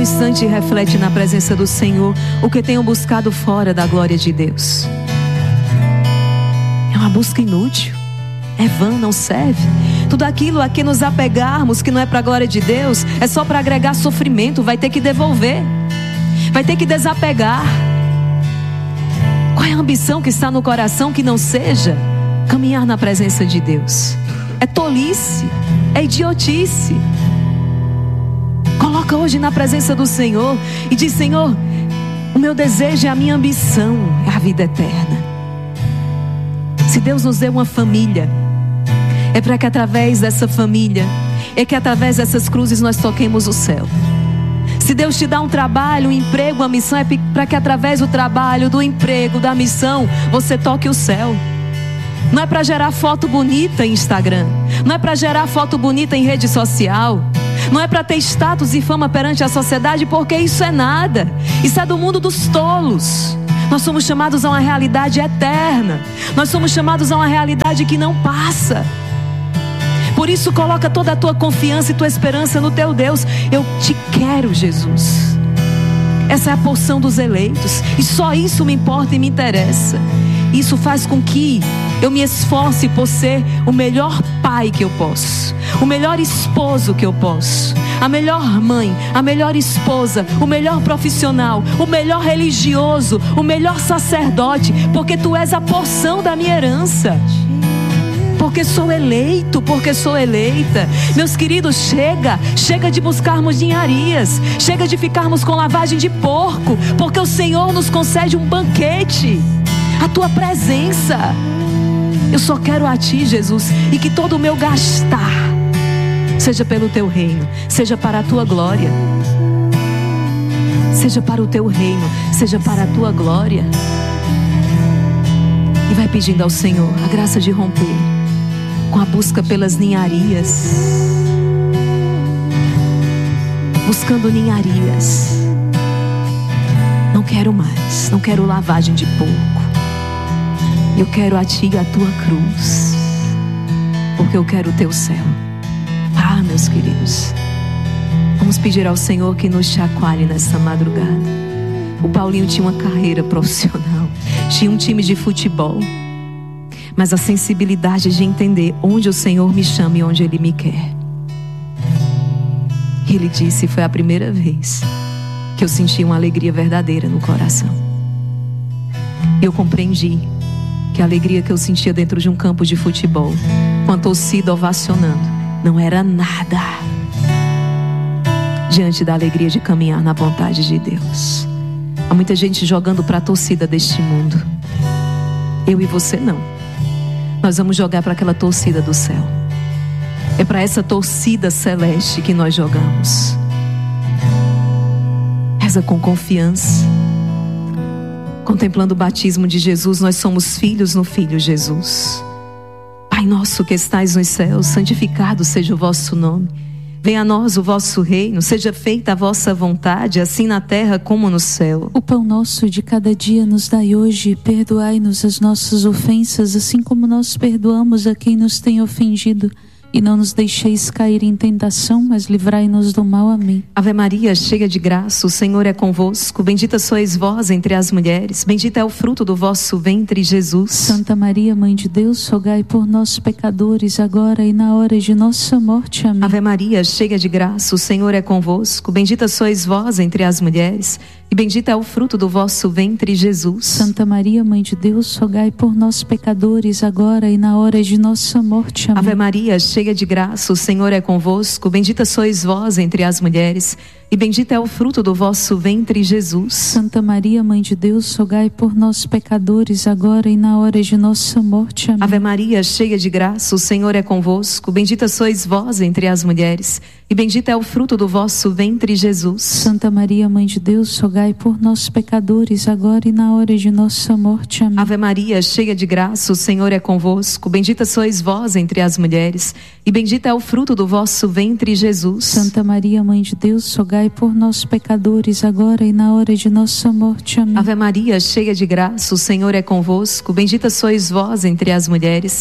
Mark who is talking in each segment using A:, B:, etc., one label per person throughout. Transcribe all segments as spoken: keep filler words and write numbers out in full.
A: instante e reflete na presença do Senhor o que tenho buscado fora da glória de Deus. É uma busca inútil, é vã, não serve. Tudo aquilo a que nos apegarmos que não é para a glória de Deus é só para agregar sofrimento. Vai ter que devolver, vai ter que desapegar. Qual é a ambição que está no coração que não seja caminhar na presença de Deus? É tolice, é idiotice. Coloca hoje na presença do Senhor e diz: Senhor, o meu desejo e a minha ambição é a vida eterna. Se Deus nos deu uma família, é para que através dessa família, é que através dessas cruzes nós toquemos o céu. Se Deus te dá um trabalho, um emprego, uma missão, é para que através do trabalho, do emprego, da missão, você toque o céu. Não é para gerar foto bonita em Instagram, não é para gerar foto bonita em rede social, não é para ter status e fama perante a sociedade, porque isso é nada. Isso é do mundo dos tolos. Nós somos chamados a uma realidade eterna. Nós somos chamados a uma realidade que não passa. Por isso coloca toda a tua confiança e tua esperança no teu Deus. Eu te quero, Jesus. Essa é a porção dos eleitos. E só isso me importa e me interessa. Isso faz com que eu me esforce por ser o melhor pai que eu posso, o melhor esposo que eu posso, a melhor mãe, a melhor esposa, o melhor profissional, o melhor religioso, o melhor sacerdote, porque tu és a porção da minha herança. Porque sou eleito, porque sou eleita. Meus queridos, chega, chega de buscarmos ninharias, chega de ficarmos com lavagem de porco, porque o Senhor nos concede um banquete, a tua presença. Eu só quero a ti, Jesus, e que todo o meu gastar seja pelo teu reino, seja para a tua glória, seja para o teu reino, seja para a tua glória. E vai pedindo ao Senhor a graça de romper com a busca pelas ninharias, buscando ninharias. Não quero mais, não quero lavagem de porco. Eu quero a ti e a tua cruz, porque eu quero o teu céu. Ah, meus queridos, vamos pedir ao Senhor que nos chacoalhe nessa madrugada. O Paulinho tinha uma carreira profissional, tinha um time de futebol, mas a sensibilidade de entender onde o Senhor me chama e onde Ele me quer. Ele disse: foi a primeira vez que eu senti uma alegria verdadeira no coração. Eu compreendi que a alegria que eu sentia dentro de um campo de futebol, com a torcida ovacionando, não era nada diante da alegria de caminhar na vontade de Deus. Há muita gente jogando para a torcida deste mundo. Eu e você não. Nós vamos jogar para aquela torcida do céu. É para essa torcida celeste que nós jogamos. Reza com confiança. Contemplando o batismo de Jesus, nós somos filhos no Filho Jesus. Pai nosso que estais nos céus, santificado seja o vosso nome. Venha a nós o vosso reino, seja feita a vossa vontade, assim na terra como no céu.
B: O pão nosso de cada dia nos dai hoje, perdoai-nos as nossas ofensas, assim como nós perdoamos a quem nos tem ofendido. E não nos deixeis cair em tentação, mas livrai-nos do mal. Amém.
A: Ave Maria, cheia de graça, o Senhor é convosco. Bendita sois vós entre as mulheres. Bendito é o fruto do vosso ventre, Jesus.
B: Santa Maria, Mãe de Deus, rogai por nós, pecadores, agora e na hora de nossa morte. Amém.
A: Ave Maria, cheia de graça, o Senhor é convosco. Bendita sois vós entre as mulheres. E bendito é o fruto do vosso ventre, Jesus.
B: Santa Maria, Mãe de Deus, rogai por nós, pecadores, agora e na hora de nossa morte. Amém.
A: Ave Maria, cheia de graça, o Senhor é convosco. Bendita sois vós entre as mulheres. E bendito é o fruto do vosso ventre, Jesus.
B: Santa Maria, Mãe de Deus, rogai por nós, pecadores, agora e na hora de nossa morte. Amém.
A: Ave Maria, cheia de graça, o Senhor é convosco. Bendita sois vós entre as mulheres. E bendito é o fruto do vosso ventre, Jesus.
B: Santa Maria, Mãe de Deus, rogai por nós, pecadores, agora e na hora de nossa morte. Amém.
A: Ave Maria, cheia de graça, o Senhor é convosco. Bendita sois vós entre as mulheres. E bendito é o fruto do vosso ventre, Jesus.
B: Santa Maria, Mãe de Deus, rogai por nós, pecadores, agora e na hora de nossa morte. Amém.
A: Ave Maria, cheia de graça, o Senhor é convosco. Bendita sois vós entre as mulheres.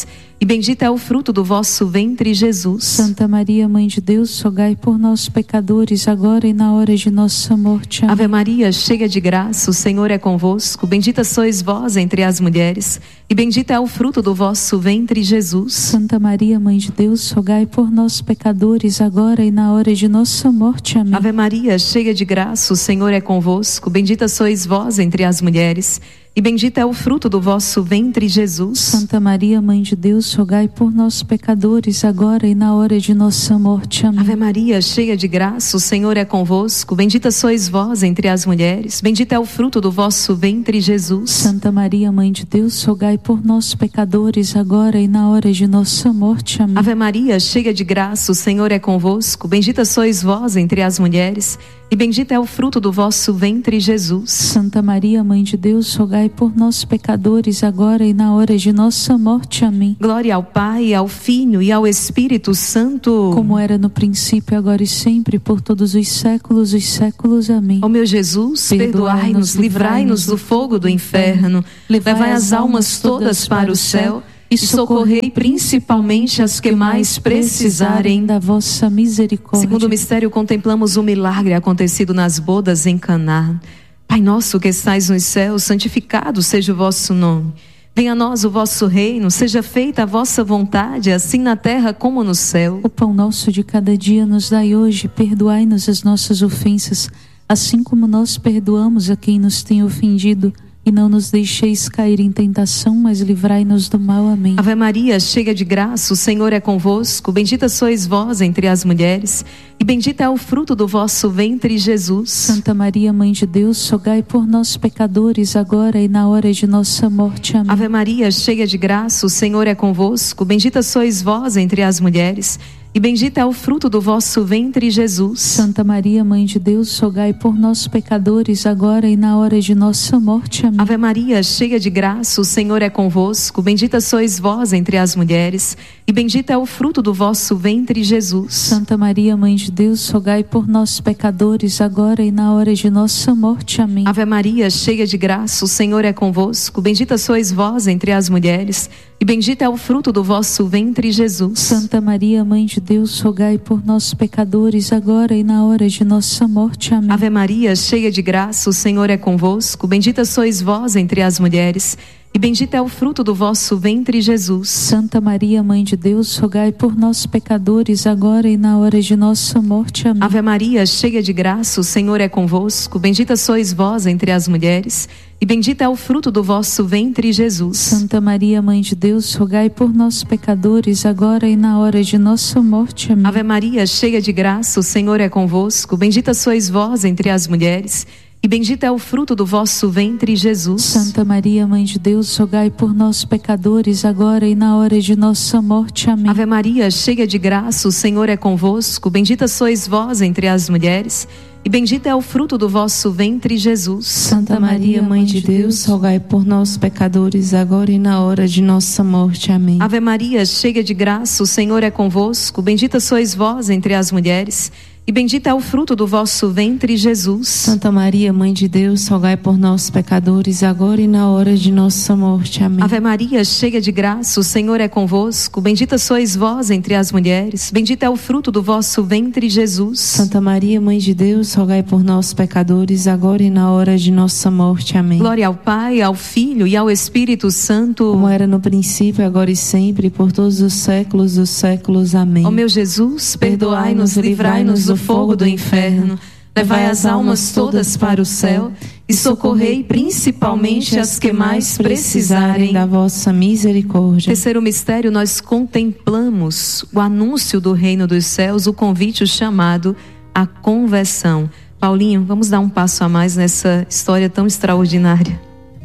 A: e bendito é o fruto do vosso ventre, Jesus.
B: Santa Maria, Mãe de Deus, rogai por nós, pecadores, agora e na hora de nossa morte. Amém.
A: Ave Maria, cheia de graça, o Senhor é convosco. Bendita sois vós entre as mulheres, e bendito é o fruto do vosso ventre, Jesus.
B: Santa Maria, Mãe de Deus, rogai por nós, pecadores, agora e na hora de nossa morte. Amém.
A: Ave Maria, cheia de graça, o Senhor é convosco. Bendita sois vós entre as mulheres, e bendito é o fruto do vosso ventre, Jesus.
B: Santa Maria, Mãe de Deus, rogai por nós, pecadores, agora e na hora de nossa morte. Amém.
A: Ave Maria, cheia de graça, o Senhor é convosco. Bendita sois vós entre as mulheres, bendito é o fruto do vosso ventre, Jesus.
B: Santa Maria, Mãe de Deus, rogai por nós, pecadores, agora e na hora de nossa morte. Amém.
A: Ave Maria, cheia de graça, o Senhor é convosco. Bendita sois vós entre as mulheres, e bendito é o fruto do vosso ventre, Jesus.
B: Santa Maria, Mãe de Deus, rogai por nós, pecadores, agora e na hora de nossa morte. Amém.
A: Glória ao Pai, ao Filho e ao Espírito Santo,
B: como era no princípio, agora e sempre, por todos os séculos dos séculos. Amém.
A: Ó meu Jesus, perdoai-nos, livrai-nos do fogo do inferno, levai as almas todas para o céu e socorrei principalmente as que mais precisarem
B: da vossa misericórdia.
A: Segundo o mistério, contemplamos o milagre acontecido nas bodas em Caná. Pai nosso que estais nos céus, santificado seja o vosso nome. Venha a nós o vosso reino, seja feita a vossa vontade, assim na terra como no céu.
B: O pão nosso de cada dia nos dai hoje, perdoai-nos as nossas ofensas, assim como nós perdoamos a quem nos tem ofendido. E não nos deixeis cair em tentação, mas livrai-nos do mal. Amém.
A: Ave Maria, cheia de graça, o Senhor é convosco. Bendita sois vós entre as mulheres, e bendito é o fruto do vosso ventre, Jesus.
B: Santa Maria, Mãe de Deus, rogai por nós, pecadores, agora e na hora de nossa morte. Amém.
A: Ave Maria, cheia de graça, o Senhor é convosco. Bendita sois vós entre as mulheres, e bendito é o fruto do vosso ventre, Jesus.
B: Santa Maria, Mãe de Deus, rogai por nós, pecadores, agora e na hora de nossa morte. Amém.
A: Ave Maria, cheia de graça, o Senhor é convosco. Bendita sois vós entre as mulheres, e bendito é o fruto do vosso ventre, Jesus.
B: Santa Maria, Mãe de Deus, rogai por nós, pecadores, agora e na hora de nossa morte. Amém.
A: Ave Maria, cheia de graça, o Senhor é convosco. Bendita sois vós entre as mulheres, e bendito é o fruto do vosso ventre, Jesus.
B: Santa Maria, Mãe de Deus, rogai por nós, pecadores, agora e na hora de nossa morte. Amém.
A: Ave Maria, cheia de graça, o Senhor é convosco. Bendita sois vós entre as mulheres, e bendito é o fruto do vosso ventre, Jesus.
B: Santa Maria, Mãe de Deus, rogai por nós, pecadores, agora e na hora de nossa morte. Amém.
A: Ave Maria, cheia de graça, o Senhor é convosco. Bendita sois vós entre as mulheres, e bendito é o fruto do vosso ventre, Jesus.
B: Santa Maria, Mãe de Deus, rogai por nós, pecadores, agora e na hora de nossa morte. Amém.
A: Ave Maria, cheia de graça, o Senhor é convosco. Bendita sois vós entre as mulheres, e bendito é o fruto do vosso ventre, Jesus.
B: Santa Maria, Mãe de Deus, rogai por nós, pecadores, agora e na hora de nossa morte. Amém.
A: Ave Maria, cheia de graça, o Senhor é convosco. Bendita sois vós entre as mulheres, e bendito é o fruto do vosso ventre, Jesus.
B: Santa Maria, Mãe de Deus, rogai por nós, pecadores, agora e na hora de nossa morte. Amém.
A: Ave Maria, cheia de graça, o Senhor é convosco. Bendita sois vós entre as mulheres, e bendito é o fruto do vosso ventre, Jesus.
B: Santa Maria, Mãe de Deus, rogai por nós, pecadores, agora e na hora de nossa morte. Amém.
A: Ave Maria, cheia de graça, o Senhor é convosco. Bendita sois vós entre as mulheres, bendito é o fruto do vosso ventre, Jesus.
B: Santa Maria, Mãe de Deus, rogai por nós, pecadores, agora e na hora de nossa morte. Amém.
A: Glória ao Pai, ao Filho e ao Espírito Santo,
B: como era no princípio, agora e sempre, por todos os séculos dos séculos. Amém.
A: Ó meu Jesus, perdoai-nos, livrai-nos do fogo do inferno, levai as almas todas para o céu e socorrei principalmente as que mais precisarem
B: da vossa misericórdia.
A: Terceiro mistério, nós contemplamos o anúncio do reino dos céus, o convite, o chamado à conversão. Paulinho, vamos dar um passo a mais nessa história tão extraordinária.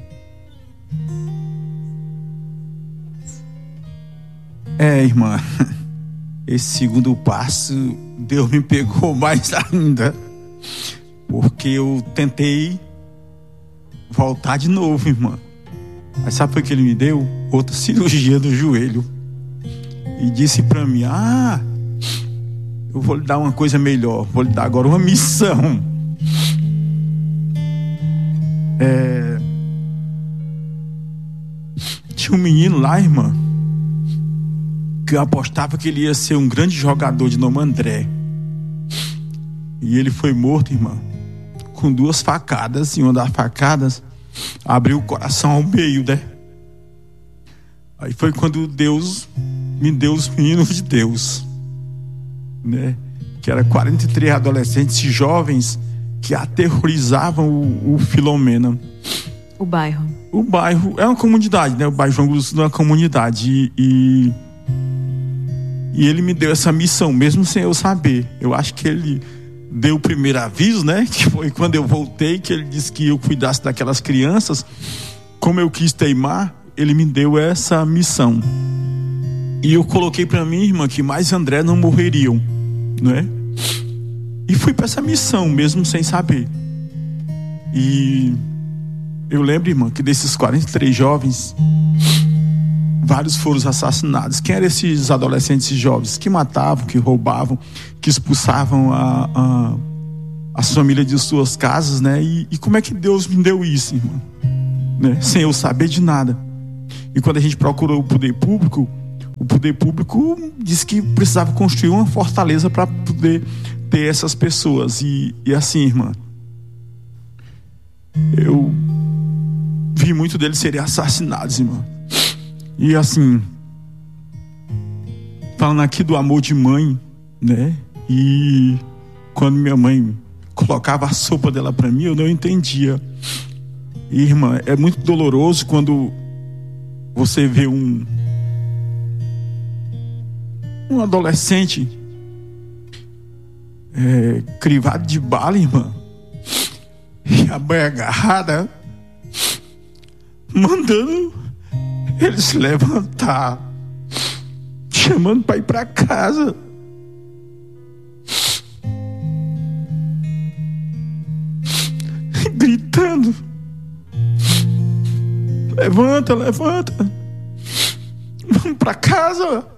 C: É, irmã, esse segundo passo, Deus me pegou mais ainda, porque eu tentei voltar de novo, irmã. Mas sabe o que ele me deu? Outra cirurgia do joelho. E disse pra mim, ah, eu vou lhe dar uma coisa melhor, vou lhe dar agora uma missão. É... Tinha um menino lá, irmã, que eu apostava que ele ia ser um grande jogador de nome André. E ele foi morto, irmã, com duas facadas, e uma das facadas abriu o coração ao meio, né? Aí foi quando Deus me deu os meninos de Deus, né? Que era quarenta e três adolescentes e jovens que aterrorizavam o, o Filomena.
A: O bairro.
C: O bairro é uma comunidade, né? O bairro João Glúcio é uma comunidade. E, e, e ele me deu essa missão, mesmo sem eu saber. Eu acho que ele deu o primeiro aviso, né? Que foi quando eu voltei, que ele disse que eu cuidasse daquelas crianças. Como eu quis teimar, ele me deu essa missão. E eu coloquei para mim, irmã, que mais André não morreriam, não é? E fui para essa missão, mesmo sem saber. E eu lembro, irmã, que desses quarenta e três jovens, vários foram assassinados. Quem eram esses adolescentes e jovens? Que matavam, que roubavam, que expulsavam a, a, as famílias de suas casas, né? E, e como é que Deus me deu isso, irmã? Né? Sem eu saber de nada. E quando a gente procurou o poder público, o poder público disse que precisava construir uma fortaleza para poder ter essas pessoas. E, e assim, irmã, eu vi muito deles serem assassinados, irmã. E assim, falando aqui do amor de mãe, né? E quando minha mãe colocava a sopa dela para mim, eu não entendia. E, irmã, é muito doloroso quando você vê um um adolescente é, crivado de bala, irmã, e a mãe agarrada, mandando ele se levantar, chamando para ir para casa. Gritando: levanta, levanta, vamos para casa.